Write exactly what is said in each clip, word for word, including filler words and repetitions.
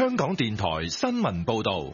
香港電台新聞報道。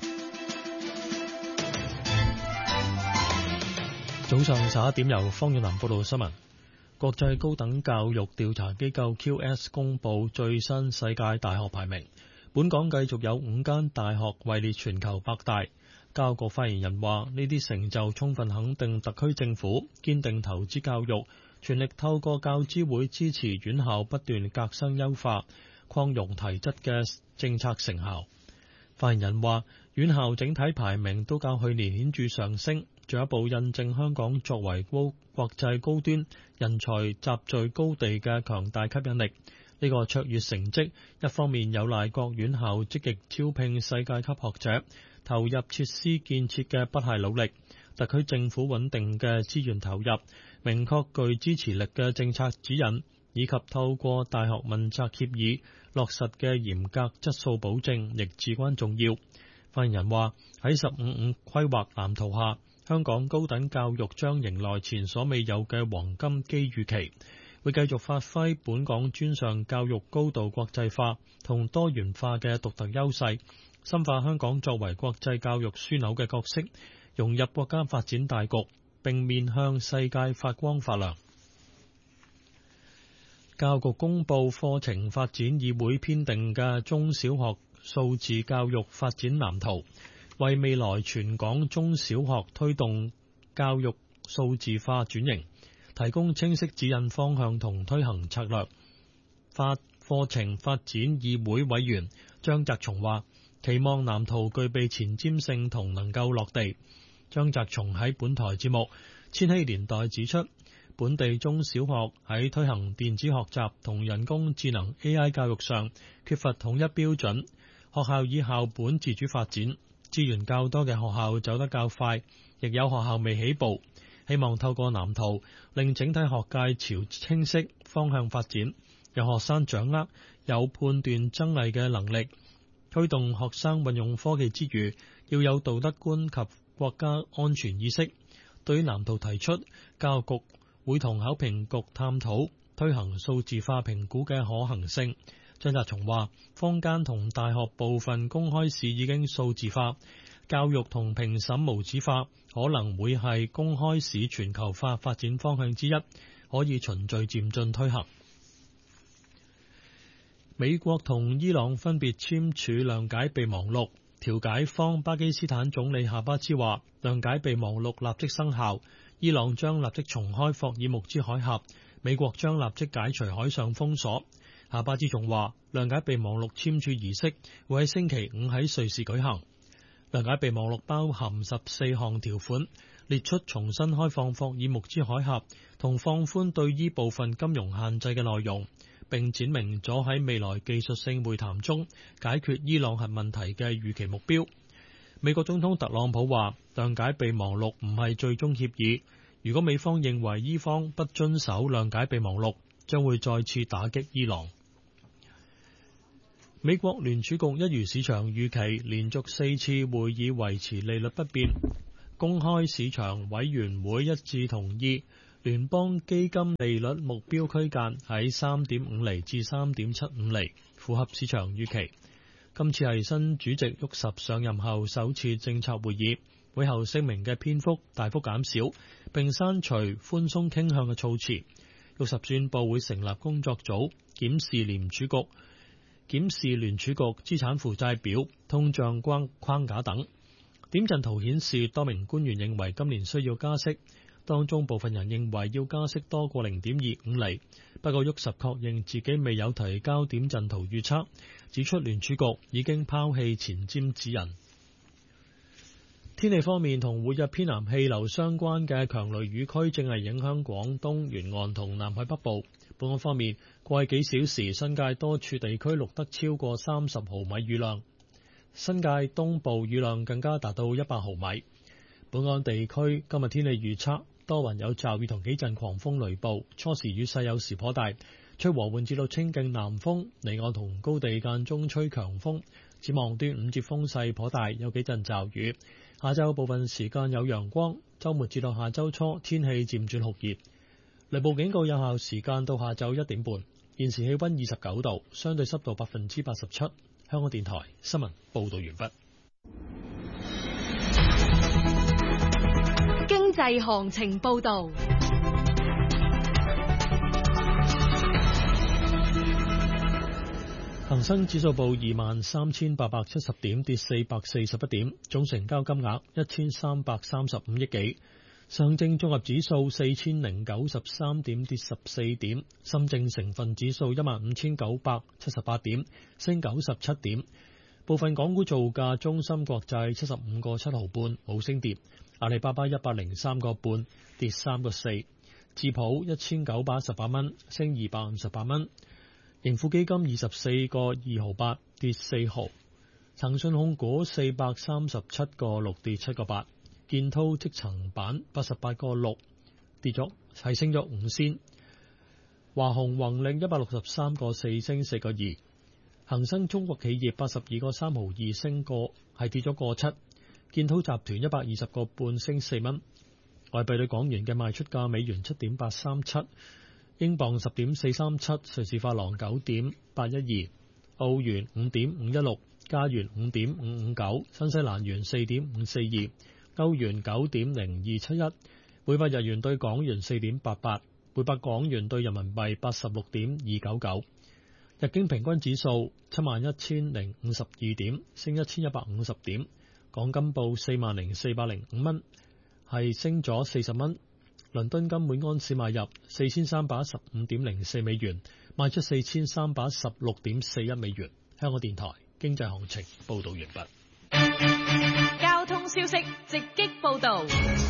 早上十一點，由方遠南報道新聞。國際高等教育調查機構 Q S 公布最新世界大學排名，本港繼續有五間大學位列全球百大。教育局發言人話：呢啲成就充分肯定特區政府堅定投資教育，全力透過教資會支持院校不斷革新優化、擴容提質嘅政策成效。發言人話：院校整體排名都較去年顯著上升，進一步印證香港作為高國際高端人才集聚高地嘅強大吸引力。呢個卓越成績，一方面有賴各院校積極招聘世界級學者，投入設施建設嘅不懈努力，特區政府穩定嘅資源投入，明確具支持力嘅政策指引，以及透過大學問責協議落實嘅嚴格質素保證，亦至關重要。發言人話：喺十五五規劃藍圖下，香港高等教育將迎來前所未有嘅黃金機遇期，會繼續發揮本港專上教育高度國際化同多元化嘅獨特優勢，深化香港作為國際教育樞紐嘅角色，融入國家發展大局，並面向世界發光發亮。教育局公布課程發展議會編定嘅中小學數字教育發展藍圖，為未來全港中小學推動教育數字化轉型提供清晰指引方向同推行策略。發課程發展議會委員張澤松話：期望藍圖具備前瞻性同能夠落地。張澤松喺本台節目《千禧年代》指出，本地中小學喺推行電子學習同人工智能 A I 教育上缺乏統一標準，學校以校本自主發展，資源較多嘅學校走得較快，亦有學校未起步。希望透過藍圖令整體學界朝清晰方向發展，有學生掌握有判斷爭議嘅能力，推動學生運用科技之餘，要有道德觀及國家安全意識。對於藍圖提出，教育局會同考評局探討推行數字化評估嘅可行性。張澤松話：坊間同大學部分公開試已經數字化，教育同評審無紙化可能會係公開試全球化發展方向之一，可以循序漸進推行。美國同伊朗分別簽署諒解備忘錄，調解方巴基斯坦總理夏巴茲話：諒解備忘錄立即生效，伊朗將立即重開霍爾木茲海峽，美國將立即解除海上封鎖。夏巴茲仲話：諒解備忘錄簽署儀式會喺星期五喺瑞士舉行。諒解備忘錄包含十四項條款，列出重新開放霍爾木茲海峽同放寬對依部分金融限制嘅內容，並展明咗喺未來技術性會談中解決伊朗核問題嘅預期目標。美國總統特朗普話：諒解備忘錄唔係最終協議，如果美方認為伊方不遵守諒解備忘錄，將會再次打擊伊朗。美國聯儲局一如市場預期，連續四次會議維持利率不變。公開市場委員會一致同意聯邦基金利率目標區間喺三點五厘至三點七五厘，符合市場預期。今次係新主席沃什上任後首次政策會議，會後聲明嘅篇幅大幅減少，並刪除寬鬆傾向嘅措辭。沃什宣布會成立工作組，檢視聯儲局檢視聯儲局資產負債表、通脹框框架等。點陣圖顯示，多名官員認為今年需要加息，當中部分人認為要加息多過零點二五厘。不過沃什確認自己未有提交點陣圖預測，指出聯儲局已經拋棄前瞻指引。天氣方面，同活躍偏南氣流相關嘅強雷雨區正係影響廣東沿岸同南海北部。本港方面，過去幾小時新界多處地區錄得超過三十毫米雨量，新界東部雨量更加達到一百毫米。本港地區今日天氣預測，多雲有驟雨同幾陣狂風雷暴，初時雨勢有時頗大，吹和緩至到清勁南風，離岸同高地間中吹強風。展望端午節風勢頗大，有幾陣驟雨。下晝部分時間有陽光，週末至到下週初天氣漸轉酷熱。雷暴警告有效時間到下晝一點半。現時氣溫二十九度，相對濕度百分之八十七。 香港電台新聞報道完畢。 經濟行情報道。 恒生指數報二萬三千八百七十點，跌四百四十一點，總成交金額一千三百三十五億幾。上證綜合指數四千零九十三點，跌十四點。深證成分指數一萬五千九百七十八點，升九十七點。部分港股造價：中芯國際七十五個七毫半，冇升跌；阿里巴巴一百零三個半，跌三個四；智普一千九百一十八蚊，升二百五十八蚊；盈富基金二十四個二毫八，跌四毫；騰訊控股四百三十七個六，跌七個八；建滔積層板八十八個六，跌咗係升咗五仙；華虹宏力一百六十三個四，升四個二。恒生中國企業八十二個三毫二，升個係跌咗個七。建滔集團一百二十個半，升四蚊。外幣對港元嘅賣出價：美元七點八三七，英鎊十點四三七，瑞士法郎九點八一二，澳元五點五一六，加元五點五五九，新西蘭元四點五四二，歐元九點零二七一，每百日元對港元四點八八，每百港元對人民幣八十六點二九九。日經平均指數七萬一千零五十二點，升一千一百五十點。港金報四萬零四百零五蚊，係升咗四十蚊。倫敦金每安士買入四千三百一十五點零四美元，賣出四千三百一十六點四一美元。香港電台經濟行情報道完畢。 交通消息直擊報道。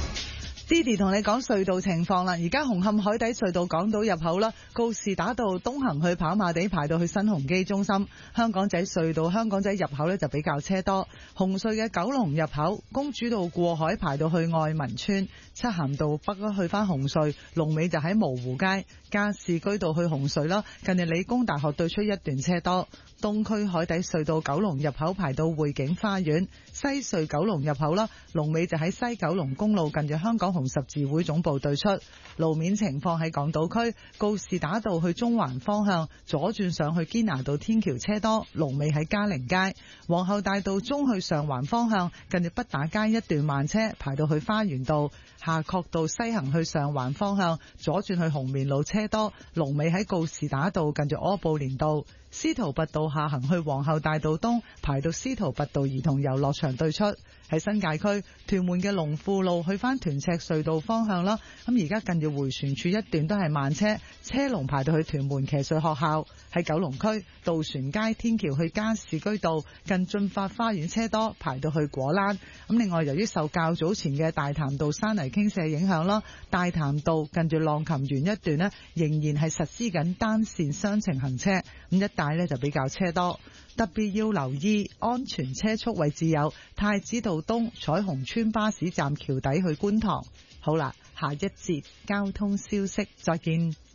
Didi 同你講隧道情況啦，而家紅磡海底隧道港島入口啦，告士打道東行去跑馬地排到去新鴻基中心，香港仔隧道香港仔入口呢就比較車多。紅隧嘅九龍入口公主道過海排到去愛民村，漆咸道北去翻紅隧，龍尾就喺蕪湖街。加士居道去紅隧啦，近日理工大學對出一段車多。東區海底隧道九龍入口排到匯景花園，西隧九龍入口啦，龍尾就喺西九龍公路近住香港紅十字會總部對出。路面情況喺港島區告士打道去中環方向左轉上去堅拿道天橋車多，龍尾喺嘉寧街。皇后大道中去上環方向近住畢打街一段慢車排到去花園道。夏慤道西行去上環方向左轉去紅棉路車多，龍尾喺告士打道近住柯布連道。司徒拔道下行去皇后大道東排到司徒拔道兒童遊樂場對出。喺新界區屯門嘅龍富路去返屯赤隧道方向啦，咁而家近住迴旋處一段都係慢車，車龍排到去屯門騎術學校。喺九龍區渡船街天橋去加士居道近駿發花園車多，排到去果欄。咁另外由於受較早前嘅大潭道山泥傾瀉影響啦，大潭道近住浪琴園一段呢仍然係實施緊單線雙程行車，咁一帶呢就比較車多。特別要留意安全車速位置有太子道東彩虹村巴士站橋底去觀塘。好啦，下一節交通消息再見。